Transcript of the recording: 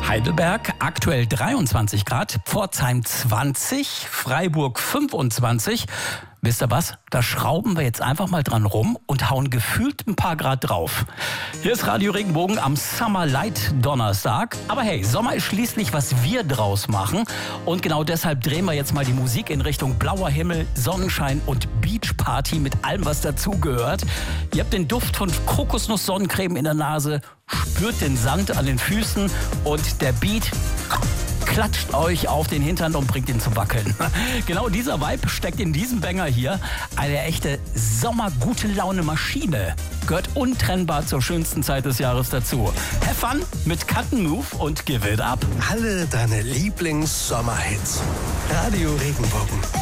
Heidelberg aktuell 23 Grad, Pforzheim 20, Freiburg 25. Wisst ihr was? Da schrauben wir jetzt einfach mal dran rum und hauen gefühlt ein paar Grad drauf. Hier ist Radio Regenbogen am Summer Light Donnerstag. Aber hey, Sommer ist schließlich, was wir draus machen. Und genau deshalb drehen wir jetzt mal die Musik in Richtung blauer Himmel, Sonnenschein und Beachparty mit allem, was dazugehört. Ihr habt den Duft von Kokosnuss-Sonnencreme in der Nase, spürt den Sand an den Füßen und der Beat klatscht euch auf den Hintern und bringt ihn zum Wackeln. Genau dieser Vibe steckt in diesem Banger hier. Eine echte Sommer-Gute-Laune-Maschine. Gehört untrennbar zur schönsten Zeit des Jahres dazu. Have fun mit Cut and Move und Give It Up. Alle deine Lieblings-Sommerhits. Radio Regenbogen.